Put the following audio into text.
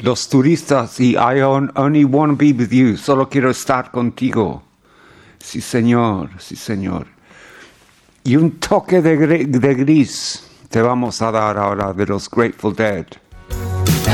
Los turistas y only want to be with you. Solo quiero estar contigo. Sí, Señor, sí, Señor. Y un toque de gris te vamos a dar ahora de los Grateful Dead.